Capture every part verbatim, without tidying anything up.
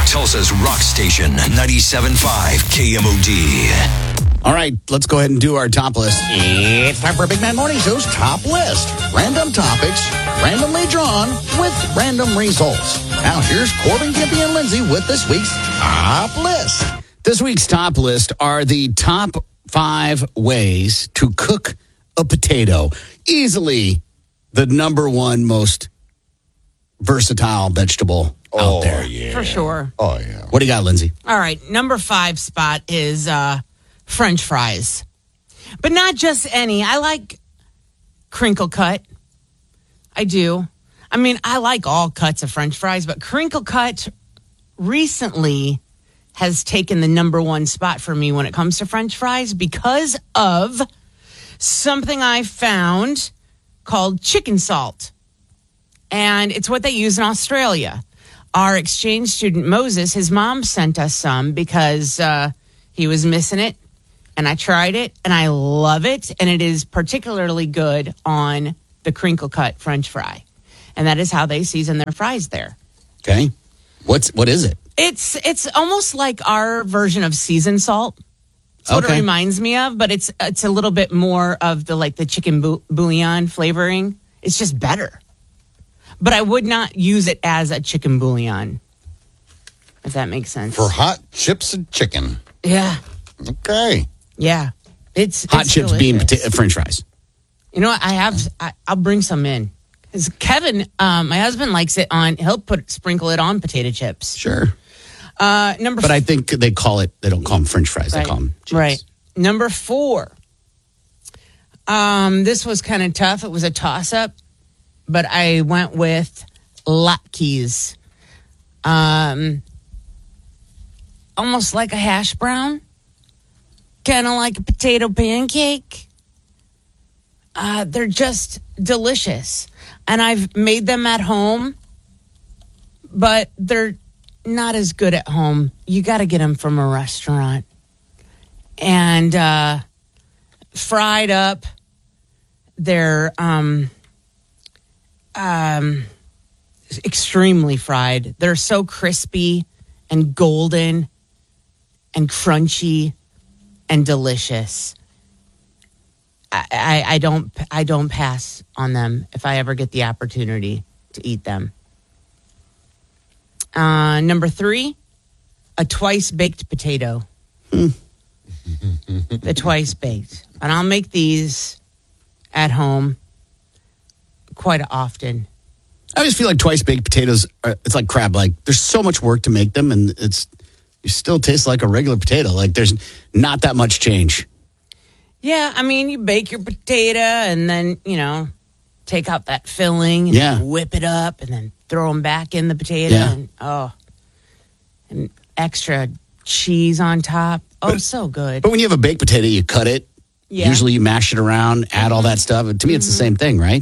Tulsa's rock station, ninety-seven point five K M O D. All right, let's go ahead and do our top list. It's time for Big Man Morning Show's top list. Random topics, randomly drawn with random results. Now here's Corbin, Gimpy, and Lindsay with this week's top list. This week's top list are the top five ways to cook a potato. Easily the number one most versatile vegetable Oh, out there. yeah. For sure. Oh, yeah. What do you got, Lindsay? All right, number five spot is uh, French fries. But not just any. I like crinkle cut. I do. I mean, I like all cuts of French fries, but crinkle cut recently has taken the number one spot for me when it comes to French fries because of something I found called chicken salt. And it's what they use in Australia. Our exchange student, Moses, his mom sent us some because uh, he was missing it. And I tried it, and I love it. And it is particularly good on the crinkle cut French fry. And that is how they season their fries there. Okay. What's what is it? It's it's almost like our version of seasoned salt. That's what Okay. it reminds me of, but it's it's a little bit more of the like the chicken bou- bouillon flavoring. It's just better. But I would not use it as a chicken bouillon, if that makes sense. For hot chips and chicken. yeah, Okay. yeah, it's Hot it's chips, bean, delicious. pota- French fries. You know what? I have. I, I'll bring some in because Kevin, um, my husband, likes it on. He'll put sprinkle it on potato chips. Sure. Uh, number. But I think they call it, they don't call them French fries. They Right. call them chips. Right. Number four. Um, this was kind of tough. It was a toss-up, but I went with latkes. Um, almost like a hash brown, kind of like a potato pancake. Uh, they're just delicious, and I've made them at home, but they're not as good at home. You got to get them from a restaurant. And uh, fried up, they're um, um, extremely fried. They're so crispy and golden and crunchy and delicious. I, I, I don't I don't pass on them if I ever get the opportunity to eat them. Uh, number three, a twice baked potato. The twice baked. And I'll make these at home quite often. I just feel like twice baked potatoes are, it's like crab. Like there's so much work to make them, and it's you still taste like a regular potato. Like there's not that much change. Yeah, I mean, you bake your potato and then, you know, take out that filling and Yeah. whip it up and then throw them back in the potato. Yeah. And, oh, and extra cheese on top. Oh, But- so good. But when you have a baked potato, you cut it. Yeah. Usually you mash it around, add all that stuff. And to me, it's the same thing, right?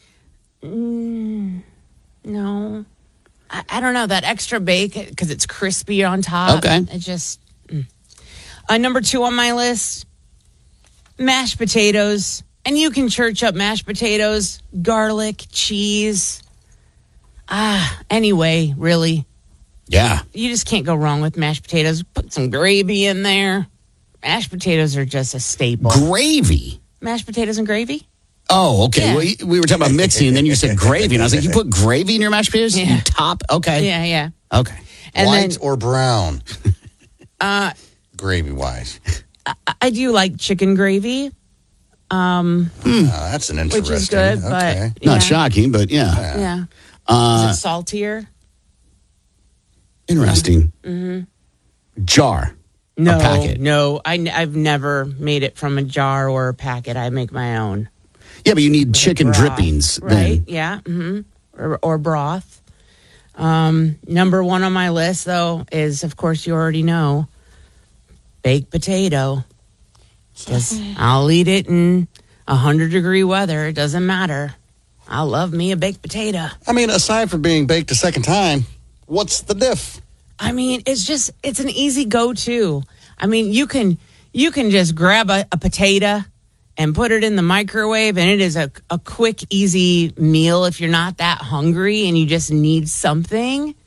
No. I, I don't know. That extra bake, because it's crispy on top. Okay. It just. Mm. Uh, number two on my list, mashed potatoes. And you can church up mashed potatoes, garlic, cheese. Ah, anyway, really. Yeah. You just can't go wrong with mashed potatoes. Put some gravy in there. Mashed potatoes are just a staple. Gravy. Mashed potatoes and gravy? Oh, okay. Yeah. Well, y- we were talking about mixing, and then you said gravy, and I was like, "You put gravy in your mashed potatoes? Yeah. You top? Okay, Yeah, yeah. okay." And White then or brown? uh, Gravy-wise. I, I do like chicken gravy. Oh, that's an interesting. Which is good, but okay. yeah. Not shocking, but yeah, Yeah. Uh, Is it saltier? interesting. Mm-hmm. Jar. No, packet. no. I, have never made it from a jar or a packet. I make my own. Yeah, but you need chicken Broth, drippings. right? Then. Yeah, mm-hmm. or, or broth. Um, number one on my list, though, is of course you already know, baked potato. Because I'll eat it in a hundred degree weather. It doesn't matter. I love me a baked potato. I mean, aside from being baked a second time, what's the diff? I mean, it's just, it's an easy go-to. I mean, you can, you can just grab a, a potato and put it in the microwave, and it is a, a quick, easy meal if you're not that hungry and you just need something.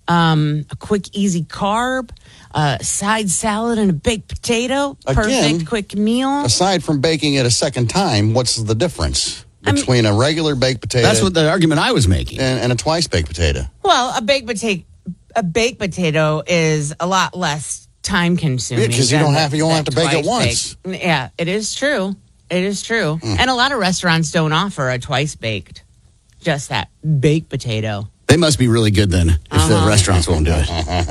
um, a quick, easy carb, a side salad, and a baked potato. Again, Perfect, quick meal. Aside from baking it a second time, what's the difference between I mean, a regular baked potato? That's what the argument I was making. And, and a twice baked potato. Well, a baked potato, a baked potato is a lot less time consuming. Yeah, because you don't have you don't have to bake it once. Baked. Yeah, it is true. It is true. Mm. And a lot of restaurants don't offer a twice baked, just that baked potato. They must be really good then, if uh-huh. the restaurants won't do it.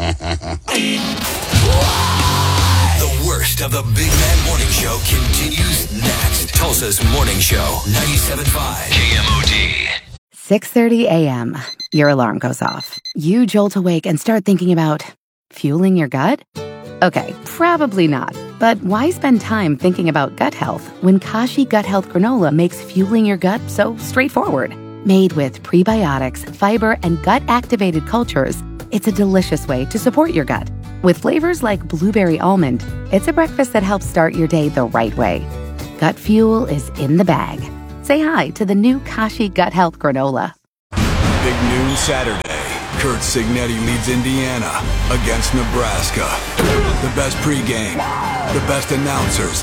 The worst of the Big Man Morning Show continues next. Tulsa's Morning Show, ninety-seven point five K M O D. six thirty a.m. Your alarm goes off. You jolt awake and start thinking about fueling your gut? Okay, probably not. But why spend time thinking about gut health when Kashi Gut Health Granola makes fueling your gut so straightforward? Made with prebiotics, fiber, and gut-activated cultures, it's a delicious way to support your gut. With flavors like blueberry almond, it's a breakfast that helps start your day the right way. Gut fuel is in the bag. Say hi to the new Kashi Gut Health Granola. Big noon Saturday. Kurt Signetti leads Indiana against Nebraska. The best pregame, the best announcers.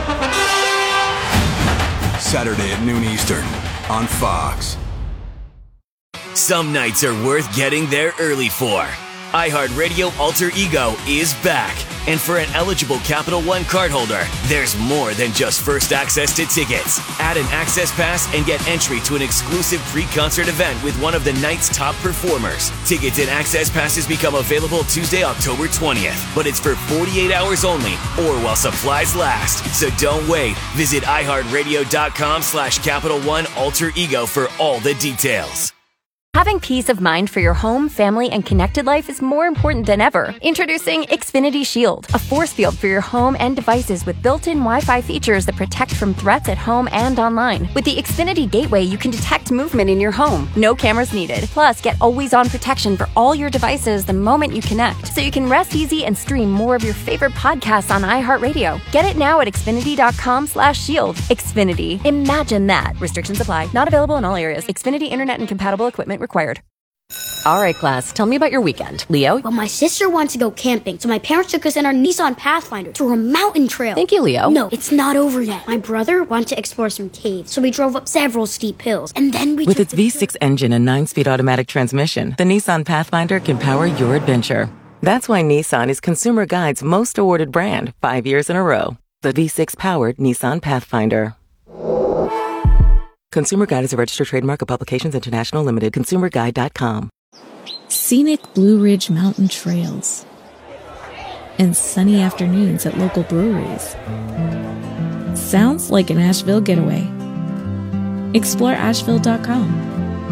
Saturday at noon Eastern on Fox. Some nights are worth getting there early for. iHeartRadio Alter Ego is back. And for an eligible Capital One cardholder, there's more than just first access to tickets. Add an access pass and get entry to an exclusive pre-concert event with one of the night's top performers. Tickets and access passes become available Tuesday, October twentieth. But it's for forty-eight hours only or while supplies last. So don't wait. Visit iHeartRadio.com slash Capital One Alter Ego for all the details. Having peace of mind for your home, family, and connected life is more important than ever. Introducing Xfinity Shield, a force field for your home and devices with built-in Wi-Fi features that protect from threats at home and online. With the Xfinity Gateway, you can detect movement in your home. No cameras needed. Plus, get always-on protection for all your devices the moment you connect, so you can rest easy and stream more of your favorite podcasts on iHeartRadio. Get it now at Xfinity.com slash shield. Xfinity. Imagine that. Restrictions apply. Not available in all areas. Xfinity Internet and compatible equipment required. All right, class, tell me about your weekend. Leo? Well, my sister wants to go camping, so my parents took us in our Nissan Pathfinder to a mountain trail. Thank you, Leo. No, it's not over yet. My brother wanted to explore some caves, so we drove up several steep hills, and then we With its V six engine and nine-speed automatic transmission, the Nissan Pathfinder can power your adventure. That's why Nissan is Consumer Guide's most awarded brand five years in a row. The V six-powered Nissan Pathfinder. Consumer Guide is a registered trademark of Publications International Limited. consumer guide dot com. Scenic Blue Ridge Mountain trails and sunny afternoons at local breweries. Sounds like an Asheville getaway. Explore asheville dot com.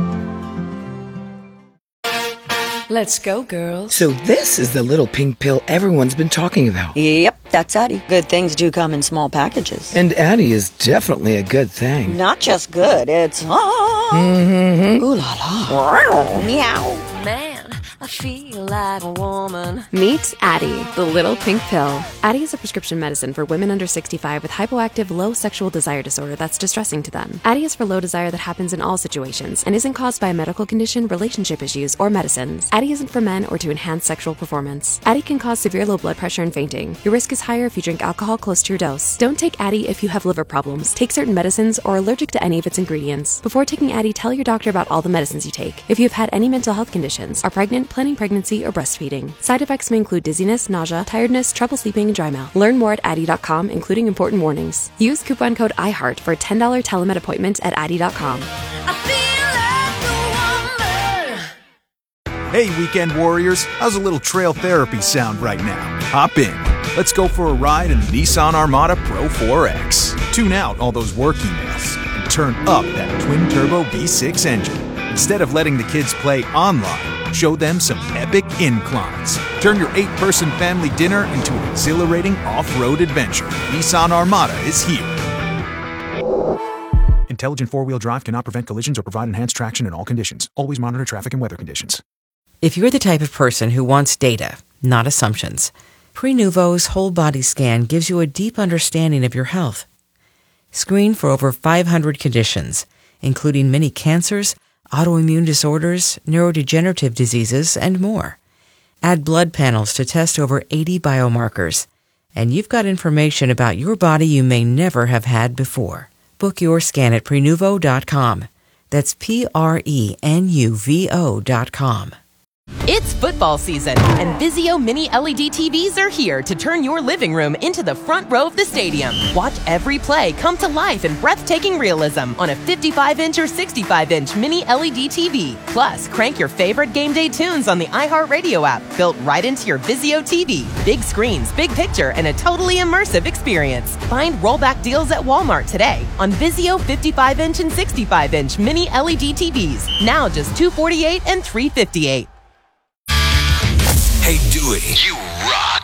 Let's go, girls. So this is the little pink pill everyone's been talking about. Yep, that's Addie. Good things do come in small packages. And Addie is definitely a good thing. Not just good, it's... Ah, mm-hmm. Ooh la la. Meow. Man, I feel like a woman. Meet Addie, the little pink pill. Addie is a prescription medicine for women under sixty-five with hypoactive low sexual desire disorder that's distressing to them. Addie is for low desire that happens in all situations and isn't caused by a medical condition, relationship issues, or medicines. Addie isn't for men or to enhance sexual performance. Addie can cause severe low blood pressure and fainting. Your risk is higher if you drink alcohol close to your dose. Don't take Addie if you have liver problems, take certain medicines, or are allergic to any of its ingredients. Before taking Addie, tell your doctor about all the medicines you take. If you have had any mental health conditions, are pregnant, planning pregnancy, or breastfeeding. Side effects may include dizziness, nausea, tiredness, trouble sleeping, and dry mouth. Learn more at Addie dot com, including important warnings. Use coupon code iHeart for a ten dollars telemed appointment at Addie dot com. Hey, weekend warriors, how's a little trail therapy sound right now? Hop in. Let's go for a ride in the Nissan Armada Pro four X. Tune out all those work emails and turn up that twin-turbo V six engine. Instead of letting the kids play online, show them some epic inclines. Turn your eight-person family dinner into an exhilarating off-road adventure. Nissan Armada is here. Intelligent four-wheel drive cannot prevent collisions or provide enhanced traction in all conditions. Always monitor traffic and weather conditions. If you're the type of person who wants data, not assumptions, Prenuvo's whole body scan gives you a deep understanding of your health. Screen for over five hundred conditions, including many cancers, autoimmune disorders, neurodegenerative diseases, and more. Add blood panels to test over eighty biomarkers. And you've got information about your body you may never have had before. Book your scan at Prenuvo dot com. That's P R E N U V O dot com. It's football season, and Vizio Mini L E D T Vs are here to turn your living room into the front row of the stadium. Watch every play come to life in breathtaking realism on a fifty-five inch or sixty-five inch Mini L E D T V. Plus, crank your favorite game day tunes on the iHeartRadio app, built right into your Vizio T V. Big screens, big picture, and a totally immersive experience. Find rollback deals at Walmart today on Vizio fifty-five inch and sixty-five inch Mini L E D T Vs. Now just two hundred forty-eight dollars and three hundred fifty-eight dollars. Hey, Dewey, you